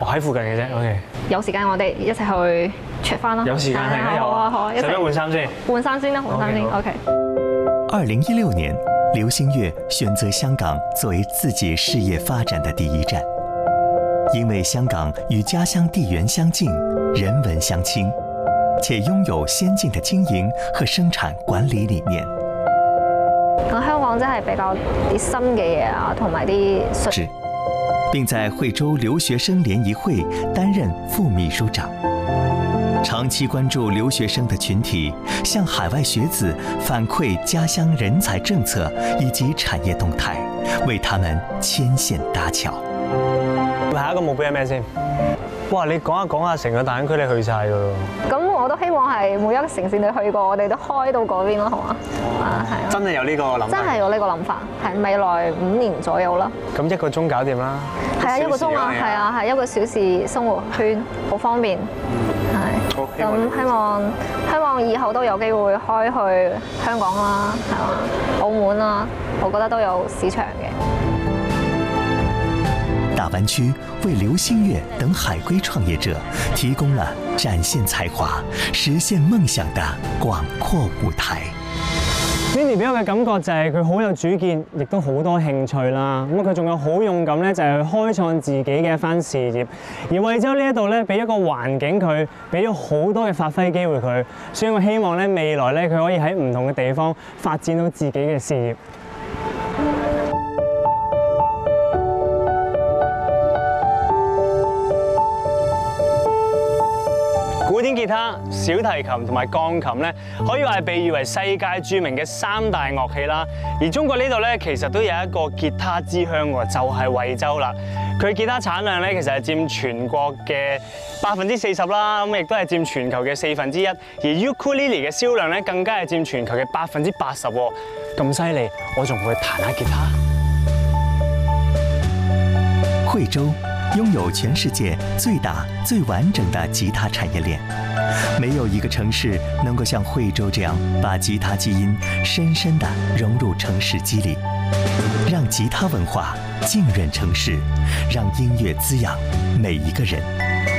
喺附近嘅啫。OK。 有時間我哋一齊去 check 翻啦。 有時間係啊，有啊。 好啊， 使唔使換衫先？ 換衫先啦，換衫先。OK。 2016年，刘星月选择香港作为自己事业发展的第一站，因为香港与家乡地缘相近，人文相亲，且拥有先進的經營和生產管理理念。 咁香港真係比較啲新嘅嘢啊，同埋啲術。 並在惠州留學生聯誼會擔任副秘書長，長期關注留學生的群體，向海外學子反饋家鄉人才政策以及產業動態，為他們牽線搭橋。 下一個目標係咩先？哇！你講下講下，成個大灣區你去晒㗎咯。 咁我都希望係每一個城市你去過，我哋都開到嗰邊咯，好嘛？係。 真係有呢個諗法。 真係有呢個諗法，係未來5年左右啦。 咁1個鐘搞掂啦。 係啊，1個鐘啊，係啊，係1個小時生活圈，好方便。係。咁希望以後都有機會開去香港啦，係嘛？澳門啦，我覺得都有市場嘅。 大灣區為劉星月等海歸創業者提供了展現才華、實現夢想的廣闊舞台。 Vinny 俾我嘅感覺就係佢好有主見，亦都好多興趣啦。咁佢仲有好勇敢咧，就係去開創自己嘅一番事業。而惠州呢一度咧，俾一個環境佢，俾咗好多嘅發揮機會佢。所以我希望咧，未來咧，佢可以喺唔同嘅地方發展到自己嘅事業。古典吉他、小提琴同埋鋼琴咧，可以話係被譽為世界著名嘅3大樂器啦。而中國呢度咧，其實都有一個吉他之鄉喎，就係惠州啦。佢吉他產量咧，其實係佔全國嘅40%啦，咁亦都係佔全球嘅1/4。而 ukulele 嘅銷量咧，更加係佔全球嘅80%喎。咁犀利，我仲會彈下吉他。 惠州擁有全世界最大、最完整的吉他產業鏈，沒有一個城市能夠像惠州這樣把吉他基因深深地融入城市肌理，讓吉他文化浸潤城市，讓音樂滋養每一個人。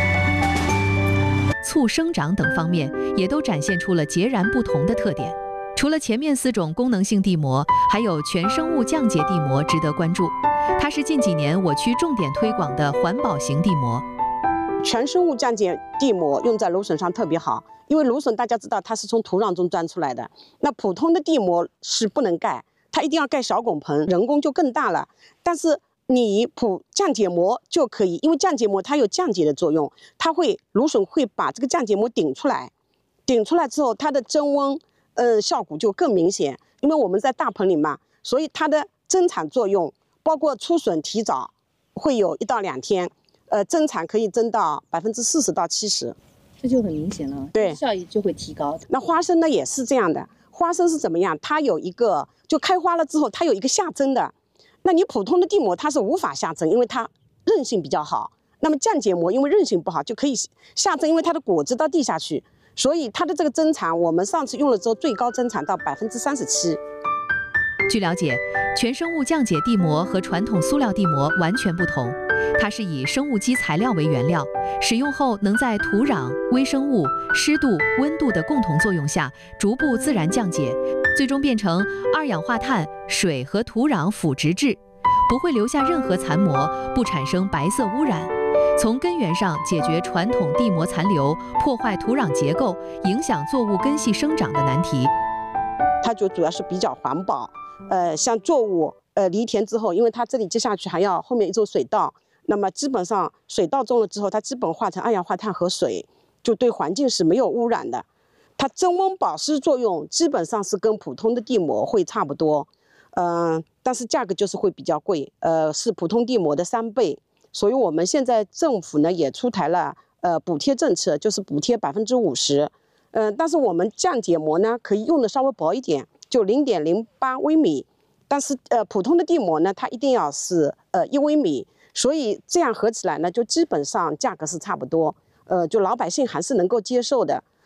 促生長等方面也都展現出了截然不同的特點。除了前面4種功能性地膜，還有全生物降解地膜值得關注。它是近幾年我區重點推廣的環保型地膜。 全生物降解地膜用在蘆筍上特別好，因為蘆筍大家知道它是從土壤中鑽出來的，那普通的地膜是不能蓋，它一定要蓋小拱棚，人工就更大了。但是你普降解膜就可以，因為降解膜它有降解的作用，它會蘆筍會把這個降解膜頂出來，頂出來之後它的增溫效果就更明顯，因為我們在大棚裡嘛，所以它的增產作用，包括出筍提早，會有1到2天，增產可以增到40%到70%， 這就很明顯了， 對， 效益就會提高。 那花生呢也是這樣的，花生是怎麼樣？它有一個就開花了之後，它有一個下針的，那你普通的地膜它是無法下針，因為它韌性比較好。那麼降解膜因為韌性不好就可以下針，因為它的果子到地下去。所以它的這個增產，我們上次用了之後，最高增產到37%。 據了解，全生物降解地膜和傳統塑料地膜完全不同，它是以生物基材料為原料，使用後能在土壤、微生物、濕度、溫度的共同作用下，逐步自然降解，最終變成二氧化碳、水和土壤腐殖質，不會留下任何殘膜，不產生白色污染。從根源上解決傳統地膜殘留破壞土壤結構、影響作物根系生長的難題。 它就主要是比較環保，像作物犁田之後，因為它這裡接下去還要後面一種水稻，那麼基本上水稻種了之後，它基本化成二氧化碳和水，就對環境是沒有污染的。它增溫保濕作用基本上是跟普通的地膜會差不多，但是價格就是會比較貴，是普通地膜的3倍。所以我們現在政府呢也出台了補貼政策，就是補貼50%。但是我們降解膜呢可以用的稍微薄一點，就0.08微米。但是普通的地膜呢，它一定要是1微米。所以這樣合起來呢，就基本上價格是差不多。就老百姓還是能夠接受的。